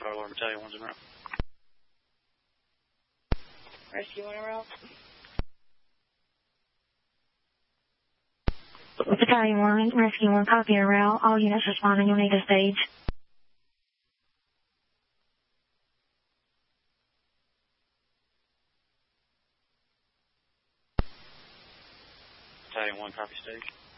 Auto Alarm Battalion, 1's en route. Rescue 1 en route. Battalion 1, Rescue 1, copy en route. All units responding, you'll need a stage. Battalion 1, copy stage.